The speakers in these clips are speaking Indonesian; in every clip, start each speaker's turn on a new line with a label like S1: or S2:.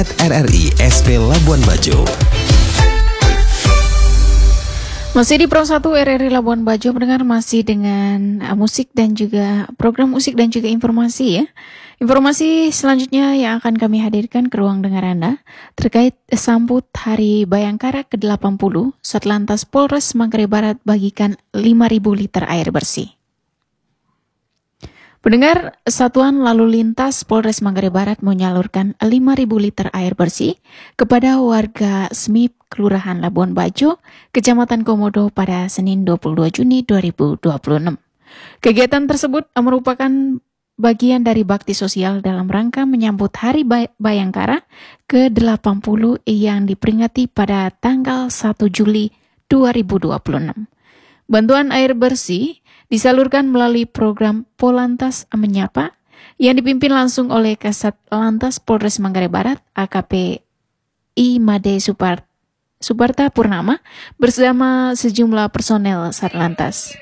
S1: RRI SP Labuan Bajo.
S2: Masih di Pro 1 RRI Labuan Bajo, mendengar masih dengan musik dan juga program musik dan juga informasi ya. Informasi selanjutnya yang akan kami hadirkan ke ruang dengar Anda terkait sambut Hari Bayangkara ke-80, Satlantas Polres Manggarai Barat bagikan 5.000 liter air bersih. Pendengar, Satuan Lalu Lintas Polres Manggarai Barat menyalurkan 5.000 liter air bersih kepada warga SMIP Kelurahan Labuan Bajo, Kecamatan Komodo pada Senin 22 Juni 2026. Kegiatan tersebut merupakan bagian dari bakti sosial dalam rangka menyambut Hari Bayangkara ke-80 yang diperingati pada tanggal 1 Juli 2026. Bantuan air bersih disalurkan melalui program Polantas Menyapa yang dipimpin langsung oleh Kasat Lantas Polres Manggarai Barat AKP Imade Suparta Purnama bersama sejumlah personel Satlantas.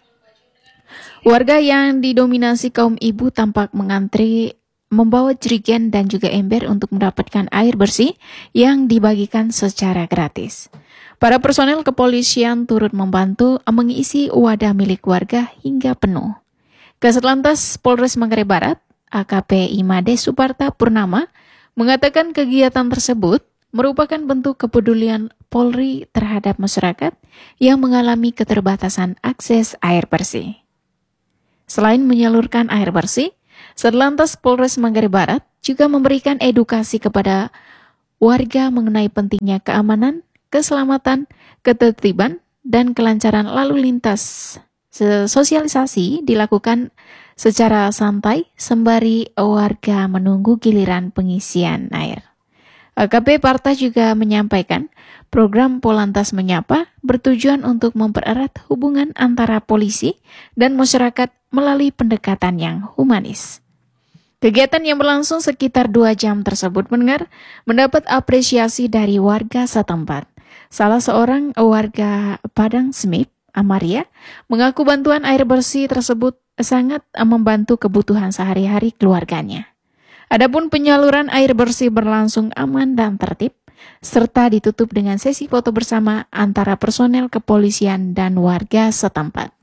S2: Warga yang didominasi kaum ibu tampak mengantri membawa jerigen dan juga ember untuk mendapatkan air bersih yang dibagikan secara gratis. Para personel kepolisian turut membantu mengisi wadah milik warga hingga penuh. Kasat Lantas Polres Manggarai Barat, AKP Imade Suparta Purnama, mengatakan kegiatan tersebut merupakan bentuk kepedulian Polri terhadap masyarakat yang mengalami keterbatasan akses air bersih. Selain menyalurkan air bersih, Satlantas Polres Manggarai Barat juga memberikan edukasi kepada warga mengenai pentingnya keamanan, keselamatan, ketertiban, dan kelancaran lalu lintas. Sosialisasi dilakukan secara santai sembari warga menunggu giliran pengisian air. AKP Parta juga menyampaikan program Polantas Menyapa bertujuan untuk mempererat hubungan antara polisi dan masyarakat melalui pendekatan yang humanis. Kegiatan yang berlangsung sekitar 2 jam tersebut mendapat apresiasi dari warga setempat. Salah seorang warga Padang Smip, Amaria, mengaku bantuan air bersih tersebut sangat membantu kebutuhan sehari-hari keluarganya. Adapun penyaluran air bersih berlangsung aman dan tertib, serta ditutup dengan sesi foto bersama antara personel kepolisian dan warga setempat.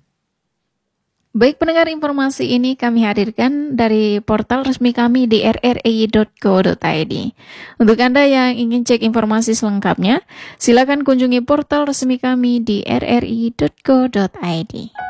S2: Baik pendengar, informasi ini kami hadirkan dari portal resmi kami di rri.co.id. Untuk Anda yang ingin cek informasi selengkapnya, silakan kunjungi portal resmi kami di rri.co.id.